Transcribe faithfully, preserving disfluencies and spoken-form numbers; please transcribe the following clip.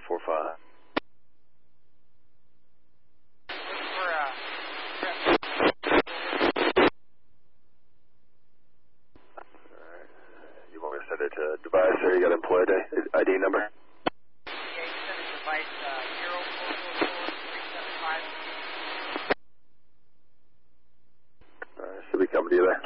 four five. For, uh, Alright. You want me to send it to device or you got employee I D number? yeah, you send a device, uh, zero four four four three seven five. Alright, should be coming to you there.